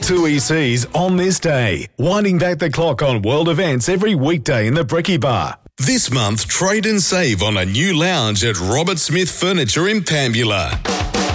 Two ECs on this day, winding back the clock on world events every weekday in the Brekkie Bar. This month, trade and save on a new lounge at Robert Smith Furniture in Pambula.